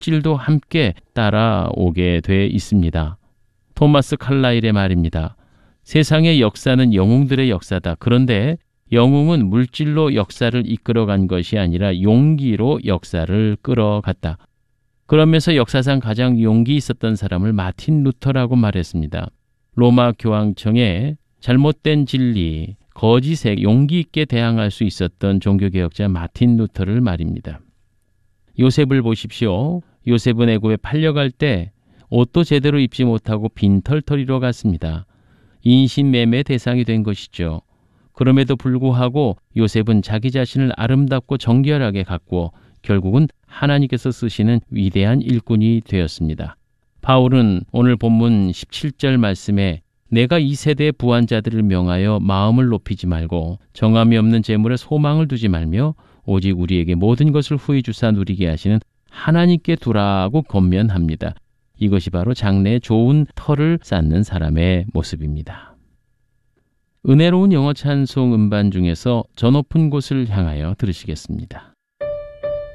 물질도 함께 따라오게 돼 있습니다. 토마스 칼라일의 말입니다. 세상의 역사는 영웅들의 역사다. 그런데 영웅은 물질로 역사를 이끌어간 것이 아니라 용기로 역사를 끌어갔다. 그러면서 역사상 가장 용기 있었던 사람을 마틴 루터라고 말했습니다. 로마 교황청의 잘못된 진리, 거짓에 용기 있게 대항할 수 있었던 종교개혁자 마틴 루터를 말입니다. 요셉을 보십시오. 요셉은 애굽에 팔려갈 때 옷도 제대로 입지 못하고 빈털터리로 갔습니다. 인신매매 대상이 된 것이죠. 그럼에도 불구하고 요셉은 자기 자신을 아름답고 정결하게 가꾸어 결국은 하나님께서 쓰시는 위대한 일꾼이 되었습니다. 바울은 오늘 본문 17절 말씀에 내가 이 세대의 부한자들을 명하여 마음을 높이지 말고 정함이 없는 재물에 소망을 두지 말며 오직 우리에게 모든 것을 후히 주사 누리게 하시는 하나님께 두라고 권면합니다. 이것이 바로 장래에 좋은 터를 쌓는 사람의 모습입니다. 은혜로운 영어 찬송 음반 중에서 저 높은 곳을 향하여 들으시겠습니다.